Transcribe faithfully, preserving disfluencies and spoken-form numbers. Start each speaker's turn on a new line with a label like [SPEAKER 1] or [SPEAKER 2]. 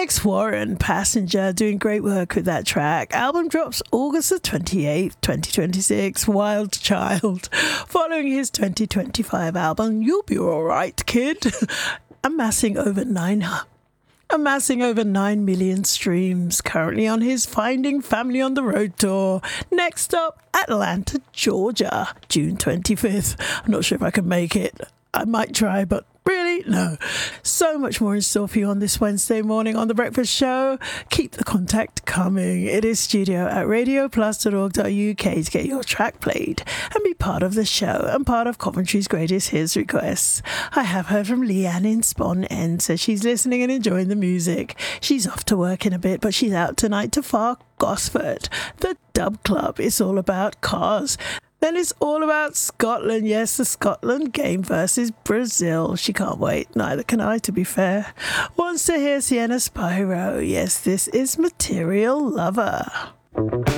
[SPEAKER 1] Alex Warren, Passenger, doing great work with that track. Album drops August the twenty-eighth, twenty twenty-six. Wild Child, following his twenty twenty-five album You'll Be Alright Kid, amassing over nine amassing over nine million streams, currently on his Finding Family on the Road tour. Next up, Atlanta, Georgia, June twenty-fifth. I'm not sure if I can make it. I might try, but really? No. So much more in store for you on this Wednesday morning on The Breakfast Show. Keep the contact coming. It is studio at radio plus dot org dot u k to get your track played and be part of the show and part of Coventry's Greatest Hits requests. I have heard from Leanne in Spon End, says she's listening and enjoying the music. She's off to work in a bit, but she's out tonight to Far Gosford. The Dub Club is all about cars. Then it's all about Scotland. Yes, the Scotland game versus Brazil. She can't wait. Neither can I, to be fair. Wants to hear Sienna Spyro. Yes, this is Material Lover.